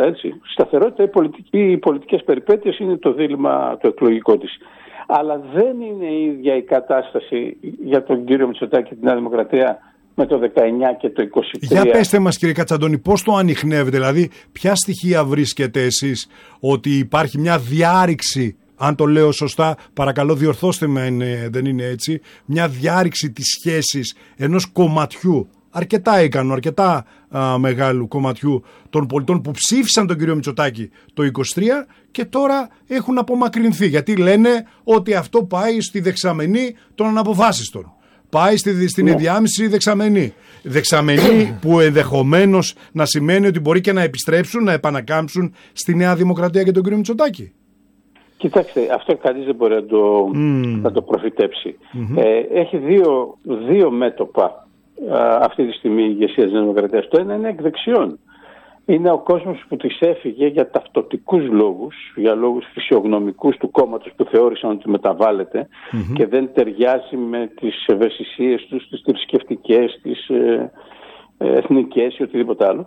σταθερότητα, έτσι. Η σταθερότητα, οι πολιτικές περιπέτειες είναι το δίλημμα το εκλογικό της. Αλλά δεν είναι η ίδια η κατάσταση για τον κύριο Μητσοτάκη και τη Νέα Δημοκρατία με το 19 και το 23. Για πέστε μας, κύριε Κατσαντώνη, πώς το ανιχνεύετε, δηλαδή ποια στοιχεία βρίσκετε εσείς ότι υπάρχει μια διάρρηξη, αν το λέω σωστά, παρακαλώ διορθώστε με αν δεν είναι έτσι, μια διάρρηξη της σχέσης ενός κομματιού, αρκετά ικανού, αρκετά μεγάλου κομματιού των πολιτών που ψήφισαν τον κύριο Μητσοτάκη το 23 και τώρα έχουν απομακρυνθεί, γιατί λένε ότι αυτό πάει στη δεξαμενή των αναποφάσιστων. Πάει στην ενδιάμεση δεξαμενή. Δεξαμενή που ενδεχομένως να σημαίνει ότι μπορεί και να επιστρέψουν, να επανακάμψουν στη Νέα Δημοκρατία και τον κύριο Μητσοτάκη. Κοιτάξτε, αυτό κανείς δεν μπορεί να το προφητέψει. Έχει δύο μέτωπα αυτή τη στιγμή η ηγεσία της Νέας Δημοκρατίας. Το ένα είναι εκ δεξιών. Είναι ο κόσμος που της έφυγε για ταυτοτικούς λόγους, για λόγους φυσιογνωμικούς του κόμματος που θεώρησαν ότι μεταβάλλεται και δεν ταιριάζει με τις ευαισθησίες τους, τις θρησκευτικές, τις εθνικές ή οτιδήποτε άλλο.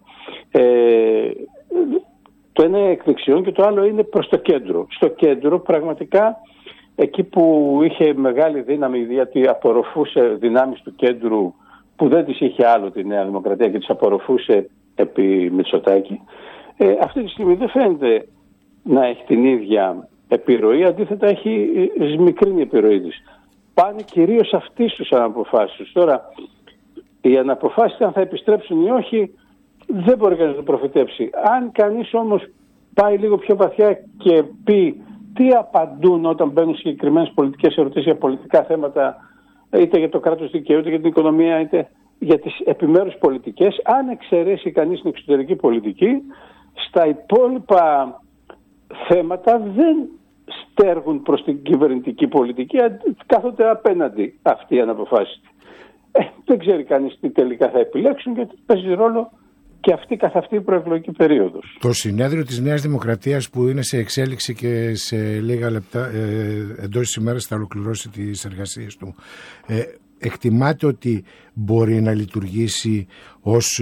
Το ένα είναι εκ δεξιών και το άλλο είναι προς το κέντρο. Στο κέντρο πραγματικά εκεί που είχε μεγάλη δύναμη, γιατί απορροφούσε δυνάμεις του κέντρου που δεν τις είχε άλλο τη Νέα Δημοκρατία και τις απορροφούσε επί Μητσοτάκη, αυτή τη στιγμή δεν φαίνεται να έχει την ίδια επιρροή, αντίθετα έχει σμικρύνει η επιρροή της. Πάνε κυρίως αυτοί στους αναποφάσεις. Τώρα, οι αναποφάσεις αν θα επιστρέψουν ή όχι, δεν μπορεί κανείς να το προφητέψει. Αν κανείς όμως πάει λίγο πιο βαθιά και πει τι απαντούν όταν μπαίνουν συγκεκριμένες πολιτικές ερωτήσεις για πολιτικά θέματα, είτε για το κράτος δικαίου, είτε για την οικονομία, είτε για τις επιμέρους πολιτικές, αν εξαιρέσει κανείς την εξωτερική πολιτική, στα υπόλοιπα θέματα δεν στέργουν προς την κυβερνητική πολιτική, κάθονται απέναντι αυτοί οι αναποφάσεις. Δεν ξέρει κανείς τι τελικά θα επιλέξουν, γιατί παίζει ρόλο και αυτή καθ' αυτή η προεκλογική περίοδος. Το συνέδριο της Νέας Δημοκρατίας που είναι σε εξέλιξη και σε λίγα λεπτά, εντός της ημέρας θα ολοκληρώσει τις εργασίες του, εκτιμάται ότι μπορεί να λειτουργήσει ως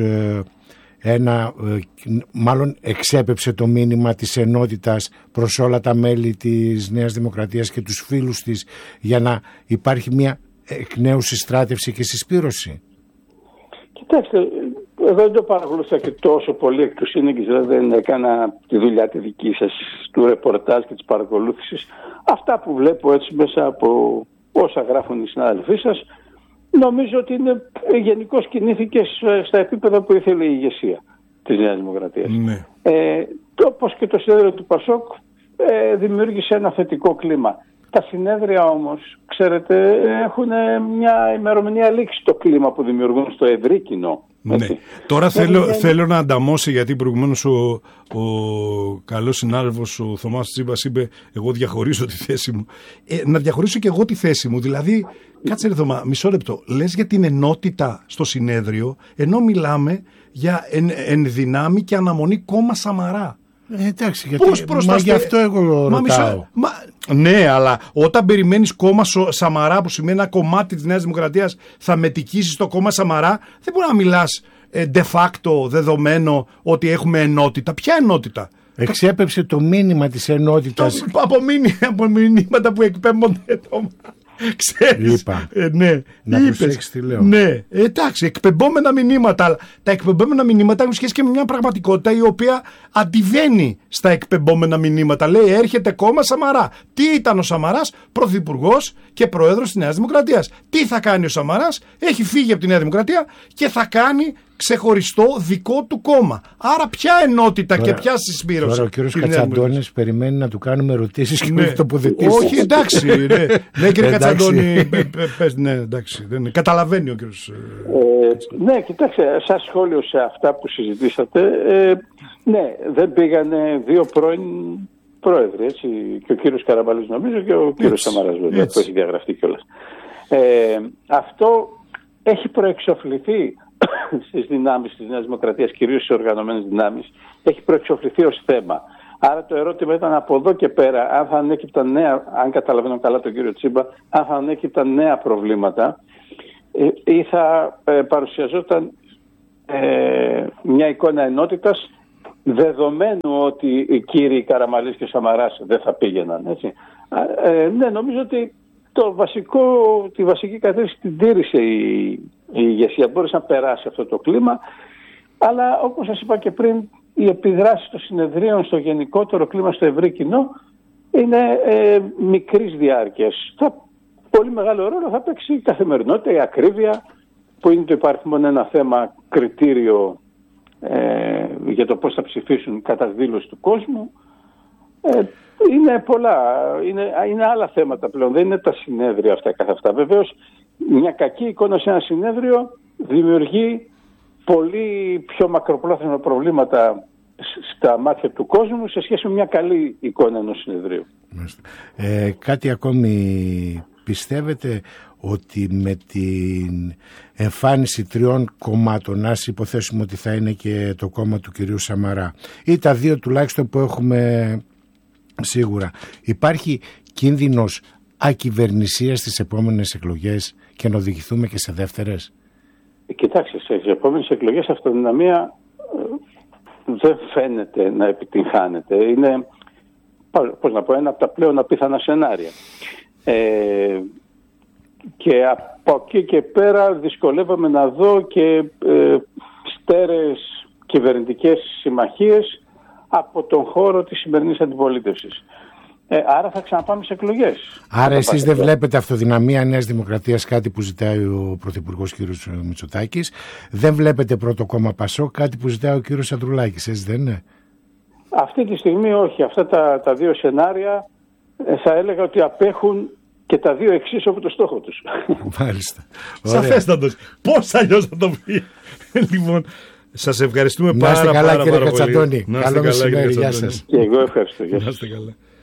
μάλλον εξέπεψε το μήνυμα της ενότητας προς όλα τα μέλη της Νέας Δημοκρατίας και τους φίλους της για να υπάρχει μια εκ νέου συστράτευση και συσπήρωση? Κοιτάξτε, εγώ δεν το παρακολούθησα και τόσο πολύ εκ του σύνεγγυς, δηλαδή δεν έκανα τη δουλειά τη δική σας του ρεπορτάζ και της παρακολούθησης. Αυτά που βλέπω έτσι μέσα από όσα γράφουν οι συνάδελφοί σας, νομίζω ότι γενικώς κινήθηκε στα επίπεδα που ήθελε η ηγεσία της Νέας Δημοκρατίας. Ναι. Όπως και το συνέδριο του Πασόκ δημιούργησε ένα θετικό κλίμα. Τα συνέδρια όμως, ξέρετε, έχουν μια ημερομηνία λήξη το κλίμα που δημιουργούν στο ευρύ κοινό. Ναι. Τώρα θέλω να ανταμώσω, γιατί προηγουμένως ο καλός συνάδελφος ο Θωμάς Τσίπας είπε εγώ διαχωρίζω τη θέση μου. Να διαχωρίσω και εγώ τη θέση μου. Δηλαδή, κάτσε ρε Θωμά, μισό λεπτό. Λες για την ενότητα στο συνέδριο, ενώ μιλάμε για ενδυνάμει και αναμονή κόμμα Σαμαρά. Εντάξει, γιατί γι' αυτό εγώ ρωτάω. Ναι, αλλά όταν περιμένεις κόμμα Σαμαρά, που σημαίνει ένα κομμάτι της Νέας Δημοκρατίας θα μετικήσεις το κόμμα Σαμαρά, δεν μπορεί να μιλάς de facto δεδομένο ότι έχουμε ενότητα. Ποια ενότητα? Εξέπεψε το μήνυμα της ενότητας. Από μηνύματα που εκπέμπονται. Ξέρεις, ναι, να προσέξεις τι λέω. Ναι, εντάξει, εκπεμπόμενα μηνύματα. Αλλά τα εκπεμπόμενα μηνύματα έχουν σχέση και με μια πραγματικότητα η οποία αντιβαίνει στα εκπεμπόμενα μηνύματα. Λέει, έρχεται κόμμα Σαμαρά. Τι ήταν ο Σαμαράς? Πρωθυπουργός και πρόεδρος της Νέας Δημοκρατίας. Τι θα κάνει ο Σαμαράς? Έχει φύγει από τη Νέα Δημοκρατία και θα κάνει ξεχωριστό δικό του κόμμα. Άρα ποια ενότητα τώρα, και ποια συσπήρωση? Τώρα ο κύριος Κατσαντώνης περιμένει να του κάνουμε ερωτήσεις και να τοποθετήσεις. Όχι, εντάξει. Ναι, κύριε Κατσαντώνη, ναι, εντάξει. Καταλαβαίνει ο κύριος. Ναι, κοιτάξτε, σαν σχόλιο σε αυτά που συζητήσατε, ναι, δεν πήγανε δύο πρώην πρόεδροι, έτσι, και ο κύριος Καραμανλής νομίζω και ο κύριος Σαμαράς βέβαια, που έχει διαγραφτεί κιόλας. Αυτό έχει προεξοφληθεί στις δυνάμεις της Νέας Δημοκρατίας, κυρίως στις οργανωμένες δυνάμεις, έχει προεξοφληθεί ως θέμα. Άρα το ερώτημα ήταν από εδώ και πέρα, αν θα ανέκυπταν νέα, αν καταλαβαίνω καλά τον κύριο Τσίμπα, αν θα ανέκυπταν νέα προβλήματα ή θα παρουσιαζόταν μια εικόνα ενότητας δεδομένου ότι οι κύριοι Καραμανλής και Σαμαράς δεν θα πήγαιναν, έτσι. Ναι, νομίζω ότι τη βασική κατεύθυνση την τήρησε η ηγεσία. Μπόρεσε να περάσει αυτό το κλίμα, αλλά όπως σας είπα και πριν, οι επιδράσεις των συνεδρίων στο γενικότερο κλίμα, στο ευρύ κοινό, είναι μικρής διάρκειας. Πολύ μεγάλο ρόλο θα παίξει η καθημερινότητα, η ακρίβεια, που είναι το υπαριθμόν ένα θέμα κριτήριο για το πώς θα ψηφίσουν κατά δήλωση του κόσμου. Είναι πολλά, είναι άλλα θέματα πλέον, δεν είναι τα συνέδρια αυτά καθ' αυτά. Βεβαίως, μια κακή εικόνα σε ένα συνέδριο δημιουργεί πολύ πιο μακροπρόθεσμα προβλήματα στα μάτια του κόσμου σε σχέση με μια καλή εικόνα ενός συνεδρίου. Κάτι ακόμη πιστεύετε ότι με την εμφάνιση 3 κομμάτων, ας υποθέσουμε ότι θα είναι και το κόμμα του κυρίου Σαμαρά ή τα 2 τουλάχιστον που έχουμε σίγουρα, υπάρχει κίνδυνος ακυβερνησίας στις επόμενες εκλογές και να οδηγηθούμε και σε δεύτερες? Κοιτάξτε, στις επόμενες εκλογές αυτοδυναμία δεν φαίνεται να επιτυγχάνεται. Είναι, πώς να πω, ένα από τα πλέον απίθανα σενάρια. Και από εκεί και πέρα δυσκολεύομαι να δω και στέρεες κυβερνητικές συμμαχίες από τον χώρο της σημερινής αντιπολίτευσης. Άρα θα ξαναπάμε σε εκλογές. Άρα εσείς δεν βλέπετε αυτοδυναμία Νέας Δημοκρατίας, κάτι που ζητάει ο Πρωθυπουργός κ. Μητσοτάκης. Δεν βλέπετε πρώτο κόμμα Πασόκ, κάτι που ζητάει ο κ. Ανδρουλάκης, έτσι δεν είναι? Αυτή τη στιγμή όχι. Αυτά τα 2 σενάρια θα έλεγα ότι απέχουν και τα 2 εξίσου από το στόχο τους. Μάλιστα. Σαφέστατος. Πώς αλλιώς θα το πει? Λοιπόν, σας ευχαριστούμε πάρα πολύ. Να είστε καλά, κύριε Κατσαντώνη. Καλό μεσημέρι. Γεια σας. Και εγώ ευχαριστώ. Να είστε καλά.